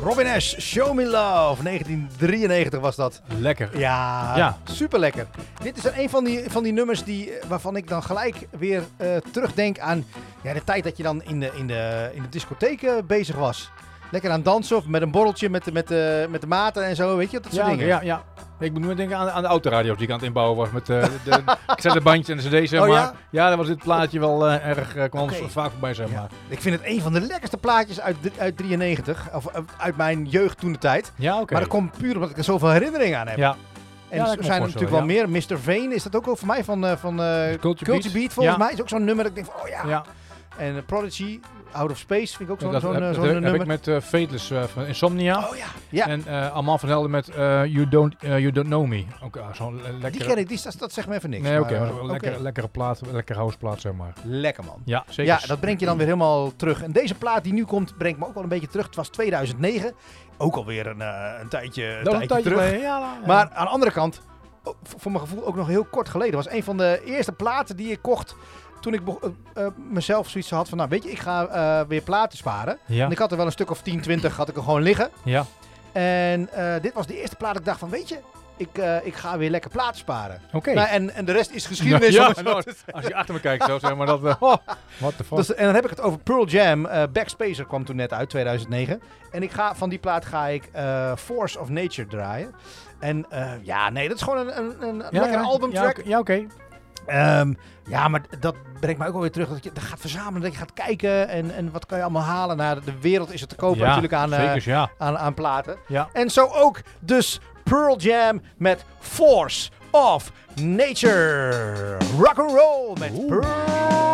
Robin Ash, Show Me Love, 1993 was dat. Lekker. Ja, super lekker. Dit is een van die nummers waarvan ik dan gelijk weer terugdenk aan de tijd dat je dan in de discotheek bezig was. Lekker aan dansen of met een borreltje met de maten en zo, weet je, dat soort dingen. Ja. Ik moet nu denken aan de autoradio's die ik aan het inbouwen was. Met de cassettebandjes en de cd's, zeg maar. Ja? Ja, daar was dit plaatje wel erg, kwam vaak voorbij, zeg maar. Ik vind het een van de lekkerste plaatjes uit 93, of uit mijn jeugd toen de tijd. Ja, oké. Maar dat komt puur omdat ik er zoveel herinneringen aan heb. Ja. En er zijn er natuurlijk wel meer. Mr. Vane, is dat ook voor mij van Culture Beat, volgens mij. Is ook zo'n nummer dat ik denk van, ja. En Prodigy, Out of Space, vind ik ook zo'n nummer. Heb ik met Fateless van Insomnia. Oh ja. En Armand van Helden met You Don't Know Me. Ook zo'n lekkere... Die ken ik, dat zegt me even niks. Nee, lekkere plaat, lekkere houseplaat, zeg maar. Lekker, man. Ja, zeker. Ja, dat brengt je dan weer helemaal terug. En deze plaat die nu komt, brengt me ook wel een beetje terug. Het was 2009. Ook alweer een tijdje terug. Maar aan de andere kant, voor mijn gevoel ook nog heel kort geleden. Was een van de eerste platen die ik kocht toen ik mezelf zoiets had van, nou weet je, ik ga weer platen sparen. Ja. En ik had er wel een stuk of 10, 20 had ik er gewoon liggen. Ja. En dit was de eerste plaat dat ik dacht van, weet je, ik ga weer lekker platen sparen. Oké. Nou, en de rest is geschiedenis. Als je achter me kijkt zo, zeg maar dat... what the fuck. Dus, en dan heb ik het over Pearl Jam. Backspacer kwam toen net uit, 2009. En van die plaat ga ik Force of Nature draaien. En dat is gewoon een lekkere albumtrack. Ja, oké. Ja, maar dat brengt mij ook alweer terug dat je gaat verzamelen, dat je gaat kijken en wat kan je allemaal halen. Nou, de wereld is er te kopen natuurlijk aan platen. Ja. En zo ook dus Pearl Jam met Force of Nature. Rock and roll met Pearl